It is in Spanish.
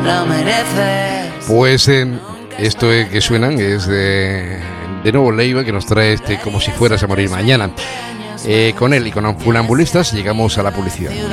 lo mereces. Pues esto que suenan es de nuevo Leiva, que nos trae Como si fueras a morir mañana. Con él y con Funambulistas llegamos a la publicidad.